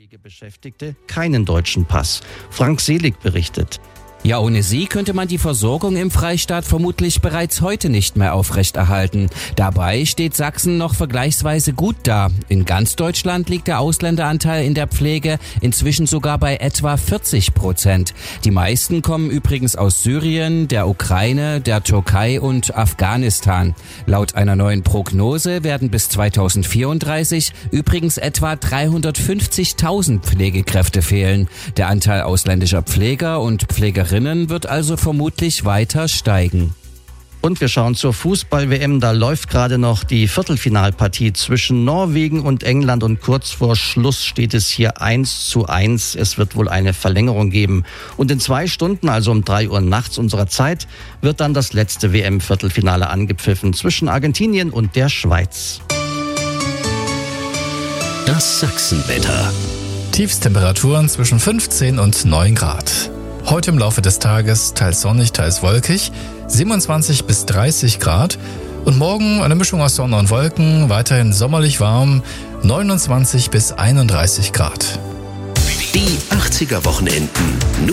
Pflegebeschäftigte keinen deutschen Pass. Frank Selig berichtet. Ja, ohne sie könnte man die Versorgung im Freistaat vermutlich bereits heute nicht mehr aufrechterhalten. Dabei steht Sachsen noch vergleichsweise gut da. In ganz Deutschland liegt der Ausländeranteil in der Pflege inzwischen sogar bei etwa 40%. Die meisten kommen übrigens aus Syrien, der Ukraine, der Türkei und Afghanistan. Laut einer neuen Prognose werden bis 2034 übrigens etwa 350.000 Pflegekräfte fehlen. Der Anteil ausländischer Pfleger und Pflegerinnen wird also vermutlich weiter steigen. Und wir schauen zur Fußball-WM. Da läuft gerade noch die Viertelfinalpartie zwischen Norwegen und England und kurz vor Schluss steht es hier 1:1. Es wird wohl eine Verlängerung geben. Und in 2 Stunden, also um 3 Uhr nachts unserer Zeit, wird dann das letzte WM-Viertelfinale angepfiffen zwischen Argentinien und der Schweiz. Das Sachsenwetter. Tiefstemperaturen zwischen 15 und 9 Grad. Heute im Laufe des Tages teils sonnig, teils wolkig, 27 bis 30 Grad. Und morgen eine Mischung aus Sonne und Wolken, weiterhin sommerlich warm, 29 bis 31 Grad. Die 80er Wochenenden.